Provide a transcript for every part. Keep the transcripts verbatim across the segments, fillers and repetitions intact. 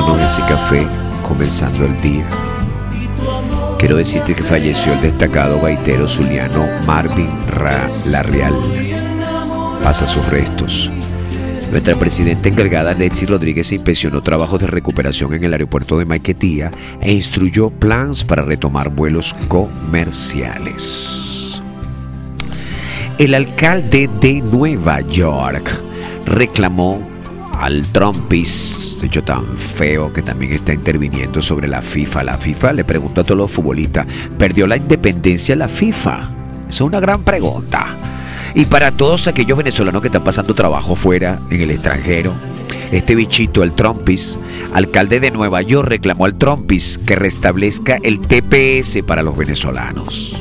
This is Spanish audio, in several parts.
tomándonos ese café, comenzando el día. Quiero decirte que falleció el destacado gaitero zuliano Marvin Ra Larreal. Pasa sus restos. Nuestra presidenta encargada, Lexi Rodríguez, inspeccionó trabajos de recuperación en el aeropuerto de Maiquetía e instruyó planes para retomar vuelos comerciales. El alcalde de Nueva York reclamó al Trumpis, de hecho tan feo que también está interviniendo sobre la FIFA. La FIFA, le pregunto a todos los futbolistas, ¿perdió la independencia la FIFA? Esa es una gran pregunta. Y para todos aquellos venezolanos que están pasando trabajo fuera, en el extranjero, este bichito, el Trumpis, alcalde de Nueva York, reclamó al Trumpis que restablezca el T P S para los venezolanos.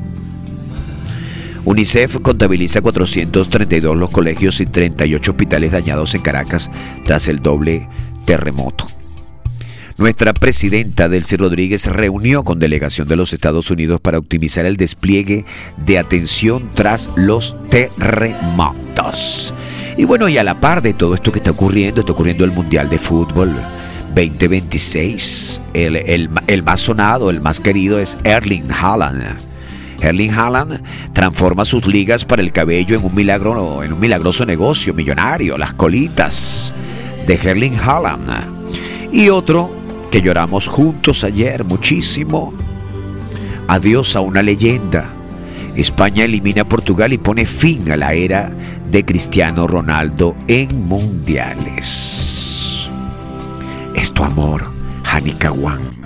UNICEF contabiliza cuatrocientos treinta y dos los colegios y treinta y ocho hospitales dañados en Caracas tras el doble terremoto. Nuestra presidenta, Delcy Rodríguez, reunió con delegación de los Estados Unidos para optimizar el despliegue de atención tras los terremotos. Y bueno, y a la par de todo esto que está ocurriendo, está ocurriendo el Mundial de Fútbol veinte veintiséis. El, el, el más sonado, el más querido es Erling Haaland. Erling Haaland transforma sus ligas para el cabello en un milagro, en un milagroso negocio millonario, las colitas de Erling Haaland. Y otro que lloramos juntos ayer muchísimo, adiós a una leyenda. España elimina a Portugal y pone fin a la era de Cristiano Ronaldo en mundiales. Es tu amor, Hanika Wan.